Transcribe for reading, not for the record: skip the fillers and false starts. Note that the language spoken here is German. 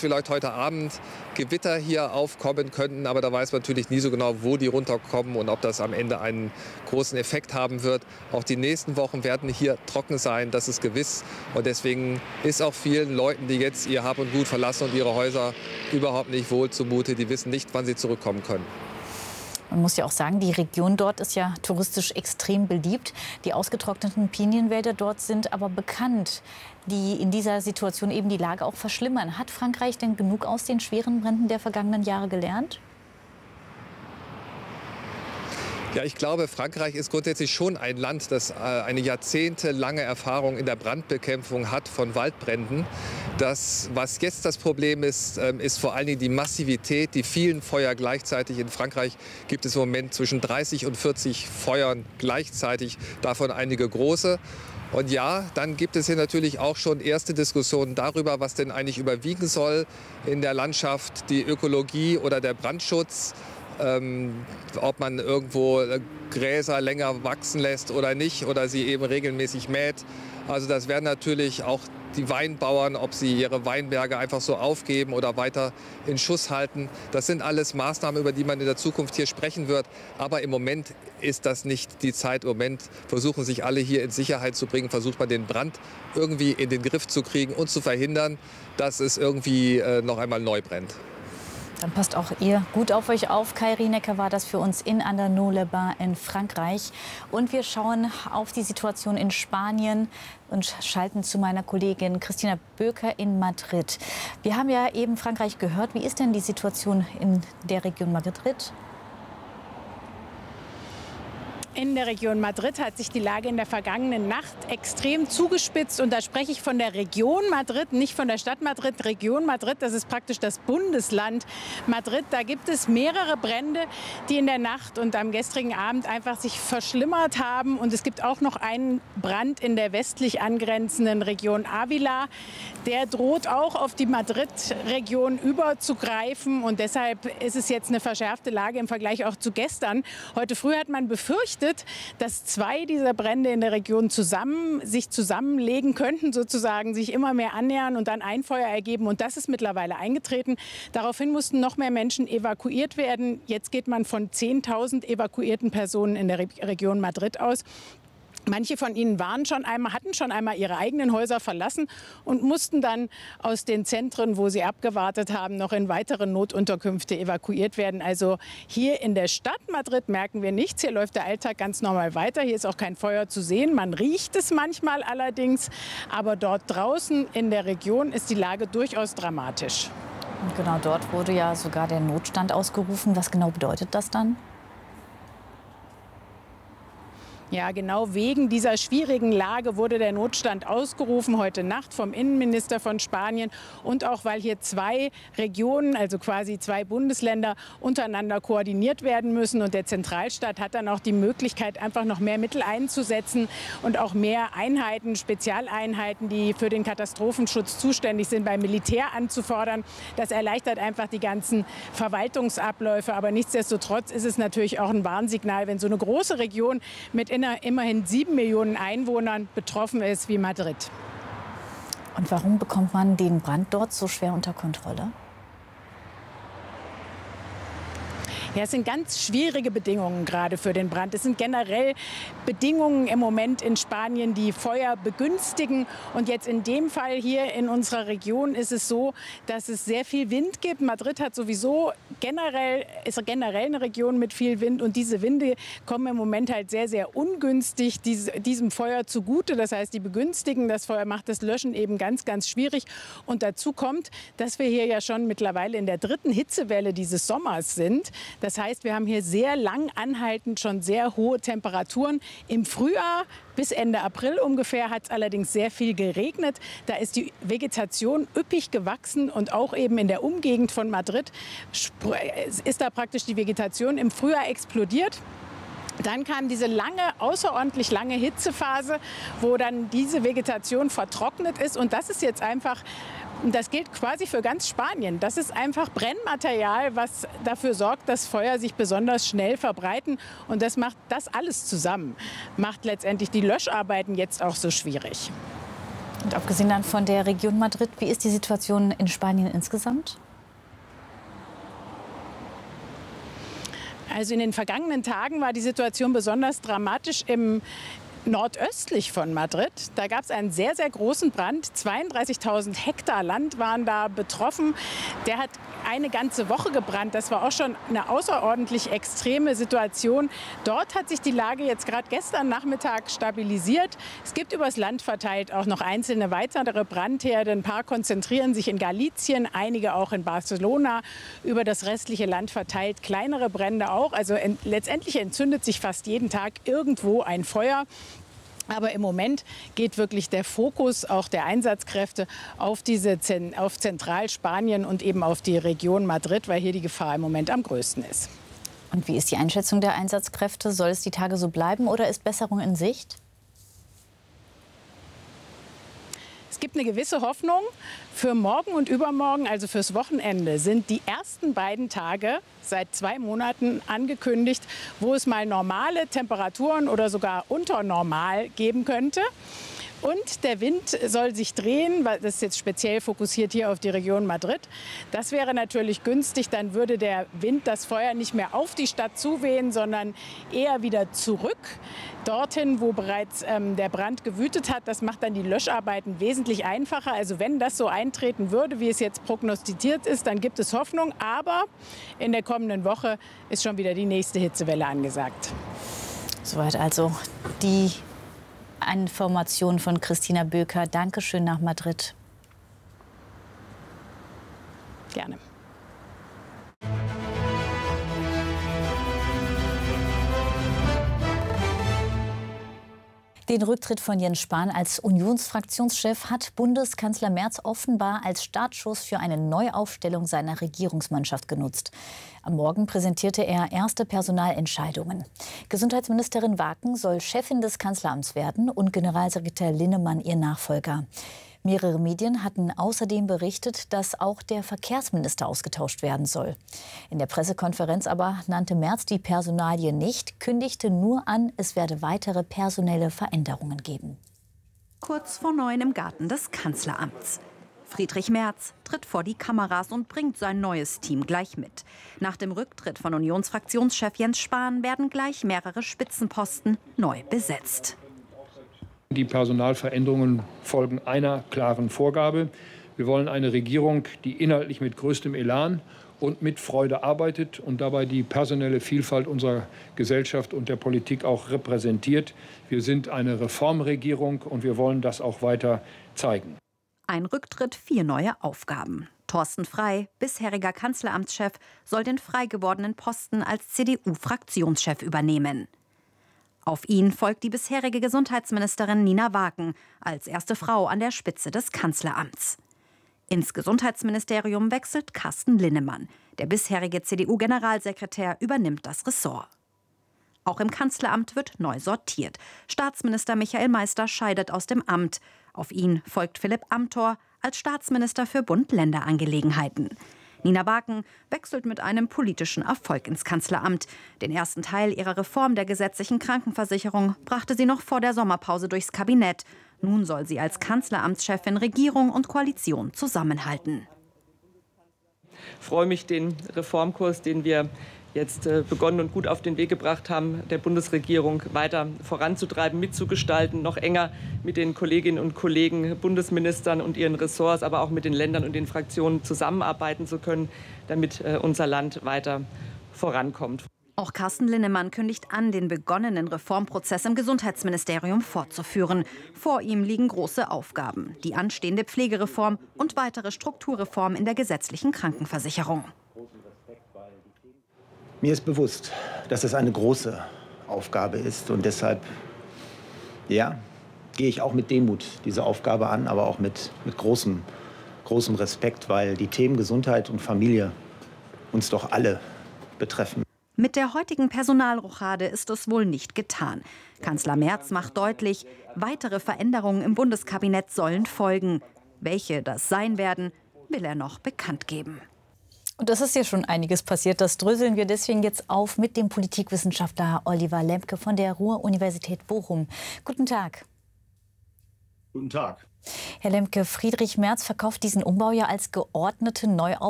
vielleicht heute Abend Gewitter hier aufkommen könnten, aber da weiß man natürlich nie so genau, wo die runterkommen und ob das am Ende einen großen Effekt haben wird. Auch die nächsten Wochen werden hier trocken sein, das ist gewiss. Und deswegen ist auch vielen Leuten, die jetzt ihr Hab und Gut verlassen und ihre Häuser, überhaupt nicht wohl zumute. Die wissen nicht, wann sie zurückkommen können. Man muss ja auch sagen, die Region dort ist ja touristisch extrem beliebt. Die ausgetrockneten Pinienwälder dort sind aber bekannt, die in dieser Situation eben die Lage auch verschlimmern. Hat Frankreich denn genug aus den schweren Bränden der vergangenen Jahre gelernt? Ja, ich glaube, Frankreich ist grundsätzlich schon ein Land, das eine jahrzehntelange Erfahrung in der Brandbekämpfung hat von Waldbränden. Was jetzt das Problem ist, ist vor allen Dingen die Massivität, die vielen Feuer gleichzeitig. In Frankreich gibt es im Moment zwischen 30 und 40 Feuern gleichzeitig, davon einige große. Und ja, dann gibt es hier natürlich auch schon erste Diskussionen darüber, was denn eigentlich überwiegen soll in der Landschaft, die Ökologie oder der Brandschutz. Ob man irgendwo Gräser länger wachsen lässt oder nicht oder sie eben regelmäßig mäht. Also das werden natürlich auch die Weinbauern, ob sie ihre Weinberge einfach so aufgeben oder weiter in Schuss halten. Das sind alles Maßnahmen, über die man in der Zukunft hier sprechen wird. Aber im Moment ist das nicht die Zeit. Im Moment versuchen sich alle hier in Sicherheit zu bringen, versucht man den Brand irgendwie in den Griff zu kriegen und zu verhindern, dass es irgendwie noch einmal neu brennt. Dann passt auch ihr gut auf euch auf. Kairi Necker war das für uns in Andernaux-les-Bains in Frankreich. Und wir schauen auf die Situation in Spanien und schalten zu meiner Kollegin Christina Böker in Madrid. Wir haben ja eben Frankreich gehört. Wie ist denn die Situation in der Region Madrid? In der Region Madrid hat sich die Lage in der vergangenen Nacht extrem zugespitzt. Und da spreche ich von der Region Madrid, nicht von der Stadt Madrid. Region Madrid, das ist praktisch das Bundesland Madrid. Da gibt es mehrere Brände, die in der Nacht und am gestrigen Abend einfach sich verschlimmert haben. Und es gibt auch noch einen Brand in der westlich angrenzenden Region Ávila. Der droht auch auf die Madrid-Region überzugreifen. Und deshalb ist es jetzt eine verschärfte Lage im Vergleich auch zu gestern. Heute früh hat man befürchtet, dass zwei dieser Brände in der Region sich zusammenlegen könnten, sozusagen sich immer mehr annähern und dann ein Feuer ergeben. Und das ist mittlerweile eingetreten. Daraufhin mussten noch mehr Menschen evakuiert werden. Jetzt geht man von 10.000 evakuierten Personen in der Region Madrid aus. Manche von ihnen hatten schon einmal ihre eigenen Häuser verlassen und mussten dann aus den Zentren, wo sie abgewartet haben, noch in weitere Notunterkünfte evakuiert werden. Also hier in der Stadt Madrid merken wir nichts. Hier läuft der Alltag ganz normal weiter. Hier ist auch kein Feuer zu sehen. Man riecht es manchmal allerdings. Aber dort draußen in der Region ist die Lage durchaus dramatisch. Und genau dort wurde ja sogar der Notstand ausgerufen. Was genau bedeutet das dann? Ja, genau wegen dieser schwierigen Lage wurde der Notstand ausgerufen heute Nacht vom Innenminister von Spanien und auch weil hier zwei Regionen, also quasi zwei Bundesländer untereinander koordiniert werden müssen. Und der Zentralstaat hat dann auch die Möglichkeit, einfach noch mehr Mittel einzusetzen und auch mehr Einheiten, Spezialeinheiten, die für den Katastrophenschutz zuständig sind, beim Militär anzufordern. Das erleichtert einfach die ganzen Verwaltungsabläufe. Aber nichtsdestotrotz ist es natürlich auch ein Warnsignal, wenn so eine große Region mit immerhin 7 Millionen Einwohnern betroffen ist wie Madrid. Und warum bekommt man den Brand dort so schwer unter Kontrolle? Ja, es sind ganz schwierige Bedingungen gerade für den Brand. Es sind generell Bedingungen im Moment in Spanien, die Feuer begünstigen. Und jetzt in dem Fall hier in unserer Region ist es so, dass es sehr viel Wind gibt. Madrid hat sowieso generell eine Region mit viel Wind. Und diese Winde kommen im Moment halt sehr, sehr ungünstig diesem Feuer zugute. Das heißt, die begünstigen das Feuer, macht das Löschen eben ganz, ganz schwierig. Und dazu kommt, dass wir hier ja schon mittlerweile in der 3. Hitzewelle dieses Sommers sind. Das heißt, wir haben hier sehr lang anhaltend schon sehr hohe Temperaturen. Im Frühjahr bis Ende April ungefähr hat es allerdings sehr viel geregnet. Da ist die Vegetation üppig gewachsen und auch eben in der Umgegend von Madrid ist da praktisch die Vegetation im Frühjahr explodiert. Dann kam diese außerordentlich lange Hitzephase, wo dann diese Vegetation vertrocknet ist. Und das ist jetzt einfach, das gilt quasi für ganz Spanien. Das ist einfach Brennmaterial, was dafür sorgt, dass Feuer sich besonders schnell verbreiten. Und das alles zusammen macht letztendlich die Löscharbeiten jetzt auch so schwierig. Und abgesehen dann von der Region Madrid, wie ist die Situation in Spanien insgesamt? Also in den vergangenen Tagen war die Situation besonders dramatisch im nordöstlich von Madrid. Da gab es einen sehr, sehr großen Brand. 32.000 Hektar Land waren da betroffen. Der hat eine ganze Woche gebrannt. Das war auch schon eine außerordentlich extreme Situation. Dort hat sich die Lage jetzt gerade gestern Nachmittag stabilisiert. Es gibt übers Land verteilt auch noch einzelne weitere Brandherde. Ein paar konzentrieren sich in Galicien, einige auch in Barcelona. Über das restliche Land verteilt kleinere Brände auch. Also letztendlich entzündet sich fast jeden Tag irgendwo ein Feuer. Aber im Moment geht wirklich der Fokus auch der Einsatzkräfte auf Zentralspanien und eben auf die Region Madrid, weil hier die Gefahr im Moment am größten ist. Und wie ist die Einschätzung der Einsatzkräfte? Soll es die Tage so bleiben oder ist Besserung in Sicht? Es gibt eine gewisse Hoffnung. Für morgen und übermorgen, also fürs Wochenende, sind die ersten beiden Tage seit 2 Monaten angekündigt, wo es mal normale Temperaturen oder sogar unter normal geben könnte. Und der Wind soll sich drehen, weil das ist jetzt speziell fokussiert hier auf die Region Madrid. Das wäre natürlich günstig, dann würde der Wind das Feuer nicht mehr auf die Stadt zuwehen, sondern eher wieder zurück, dorthin, wo bereits der Brand gewütet hat. Das macht dann die Löscharbeiten wesentlich einfacher. Also wenn das so eintreten würde, wie es jetzt prognostiziert ist, dann gibt es Hoffnung. Aber in der kommenden Woche ist schon wieder die nächste Hitzewelle angesagt. Soweit also die Information von Christina Böker. Dankeschön nach Madrid. Gerne. Den Rücktritt von Jens Spahn als Unionsfraktionschef hat Bundeskanzler Merz offenbar als Startschuss für eine Neuaufstellung seiner Regierungsmannschaft genutzt. Am Morgen präsentierte er erste Personalentscheidungen. Gesundheitsministerin Waken soll Chefin des Kanzleramts werden und Generalsekretär Linnemann ihr Nachfolger. Mehrere Medien hatten außerdem berichtet, dass auch der Verkehrsminister ausgetauscht werden soll. In der Pressekonferenz aber nannte Merz die Personalie nicht, kündigte nur an, es werde weitere personelle Veränderungen geben. Kurz vor 9 im Garten des Kanzleramts. Friedrich Merz tritt vor die Kameras und bringt sein neues Team gleich mit. Nach dem Rücktritt von Unionsfraktionschef Jens Spahn werden gleich mehrere Spitzenposten neu besetzt. Die Personalveränderungen folgen einer klaren Vorgabe. Wir wollen eine Regierung, die inhaltlich mit größtem Elan und mit Freude arbeitet und dabei die personelle Vielfalt unserer Gesellschaft und der Politik auch repräsentiert. Wir sind eine Reformregierung und wir wollen das auch weiter zeigen. Ein Rücktritt, 4 neue Aufgaben. Thorsten Frey, bisheriger Kanzleramtschef, soll den frei gewordenen Posten als CDU-Fraktionschef übernehmen. Auf ihn folgt die bisherige Gesundheitsministerin Nina Waken als erste Frau an der Spitze des Kanzleramts. Ins Gesundheitsministerium wechselt Carsten Linnemann. Der bisherige CDU-Generalsekretär übernimmt das Ressort. Auch im Kanzleramt wird neu sortiert. Staatsminister Michael Meister scheidet aus dem Amt. Auf ihn folgt Philipp Amthor als Staatsminister für Bund-Länder-Angelegenheiten. Nina Waken wechselt mit einem politischen Erfolg ins Kanzleramt. Den ersten Teil ihrer Reform der gesetzlichen Krankenversicherung brachte sie noch vor der Sommerpause durchs Kabinett. Nun soll sie als Kanzleramtschefin Regierung und Koalition zusammenhalten. Ich freue mich, den Reformkurs, den wir jetzt begonnen und gut auf den Weg gebracht haben, der Bundesregierung weiter voranzutreiben, mitzugestalten, noch enger mit den Kolleginnen und Kollegen, Bundesministern und ihren Ressorts, aber auch mit den Ländern und den Fraktionen zusammenarbeiten zu können, damit unser Land weiter vorankommt. Auch Carsten Linnemann kündigt an, den begonnenen Reformprozess im Gesundheitsministerium fortzuführen. Vor ihm liegen große Aufgaben, die anstehende Pflegereform und weitere Strukturreformen in der gesetzlichen Krankenversicherung. Mir ist bewusst, dass es eine große Aufgabe ist und deshalb gehe ich auch mit Demut diese Aufgabe an, aber auch mit großem Respekt, weil die Themen Gesundheit und Familie uns doch alle betreffen. Mit der heutigen Personalrochade ist es wohl nicht getan. Kanzler Merz macht deutlich, weitere Veränderungen im Bundeskabinett sollen folgen. Welche das sein werden, will er noch bekannt geben. Und das ist ja schon einiges passiert. Das dröseln wir deswegen jetzt auf mit dem Politikwissenschaftler Oliver Lembke von der Ruhr-Universität Bochum. Guten Tag. Guten Tag. Herr Lemke, Friedrich Merz verkauft diesen Umbau ja als geordnete Neuaufbau